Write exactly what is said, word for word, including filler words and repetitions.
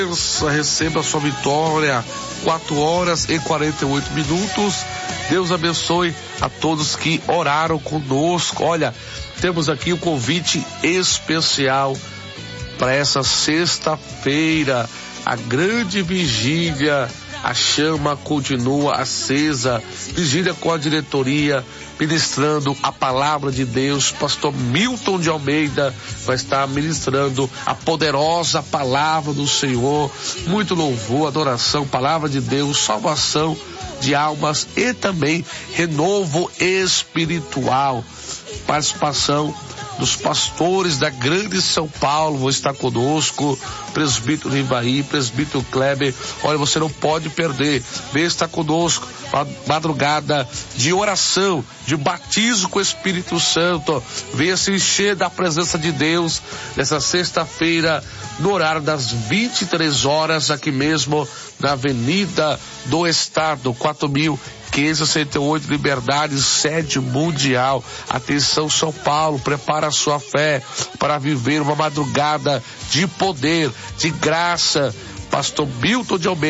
Receba a sua vitória, quatro horas e quarenta e oito minutos. Deus abençoe a todos que oraram conosco. Olha, temos aqui um convite especial para essa sexta-feira, a grande vigília. A chama continua acesa, vigília com a diretoria, ministrando a palavra de Deus. Pastor Milton de Almeida vai estar ministrando a poderosa palavra do Senhor. Muito louvor, adoração, palavra de Deus, salvação de almas e também renovo espiritual. Participação dos pastores da Grande São Paulo vão estar conosco, presbítero Rivaí, presbítero Kleber. Olha, você não pode perder, vem estar conosco, a madrugada de oração, de batismo com o Espírito Santo. Venha se encher da presença de Deus nessa sexta-feira, no horário das vinte e três horas, aqui mesmo na Avenida do Estado, quatro mil quinhentos e sessenta e oito, Liberdade, sede mundial. Atenção, São Paulo, prepara a sua fé para viver uma madrugada de poder, de graça. Pastor Milton de Almeida